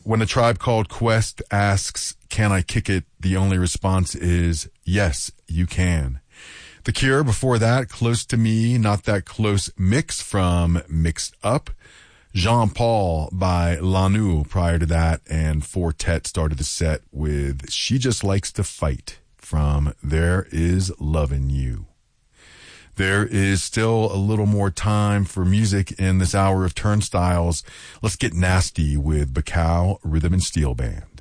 When A Tribe Called Quest asks, can I kick it? The only response is, yes, you can. The Cure, before that, Close to Me, Not That Close mix from Mixed Up. Jean Paul by Lanu prior to that, and Fortet started the set with She Just Likes to Fight from There Is Lovin' You. There is still a little more time for music in this hour of Turnstiles. Let's get nasty with Bacow Rhythm and Steel Band.